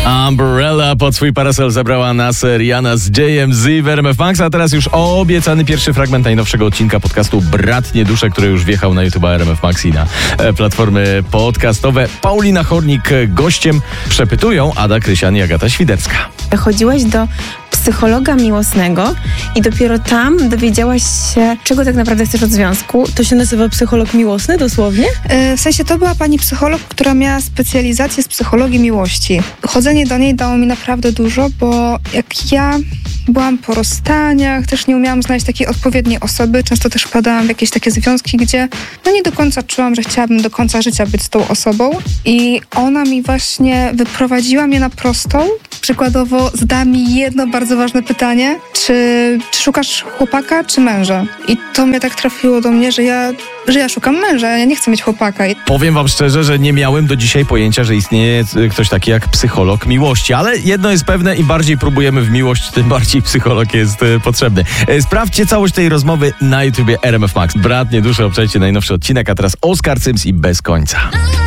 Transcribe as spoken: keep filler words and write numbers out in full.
Umbrella pod swój parasol zabrała nas Rihanna z J M Z w R M F Max, a teraz już obiecany pierwszy fragment najnowszego odcinka podcastu Bratnie Dusze, który już wjechał na YouTube R M F Max i na platformy podcastowe. Paulina Chornik gościem, przepytują Ada Krysian i Agata Świderska. Chodziłaś do psychologa miłosnego i dopiero tam dowiedziałaś się, czego tak naprawdę chcesz od związku. To się nazywa psycholog miłosny dosłownie? W sensie to była pani psycholog, która miała specjalizację z psychologii miłości. Chodzenie do niej dało mi naprawdę dużo, bo jak ja byłam po rozstaniach, też nie umiałam znaleźć takiej odpowiedniej osoby. Często też wpadałam w jakieś takie związki, gdzie no nie do końca czułam, że chciałabym do końca życia być z tą osobą. I ona mi właśnie wyprowadziła mnie na prostą. Przykładowo zadała mi jedno bardzo ważne pytanie, czy, czy szukasz chłopaka, czy męża? I to mnie tak trafiło do mnie, że ja, że ja szukam męża, ja nie chcę mieć chłopaka. Powiem wam szczerze, że nie miałem do dzisiaj pojęcia, że istnieje ktoś taki jak psycholog miłości, ale jedno jest pewne, im bardziej próbujemy w miłość, tym bardziej psycholog jest potrzebny. Sprawdźcie całość tej rozmowy na YouTubie R M F Max. Bratnie Dusze, obczajcie najnowszy odcinek, a teraz Oskar Cyms i Bez końca.